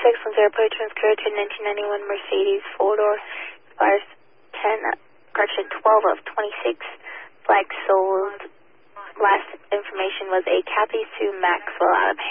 610, please transfer to 1991 Mercedes 4-door, expires 12 of 26. Flag sold. Last information was a Kathy Sue Maxwell out of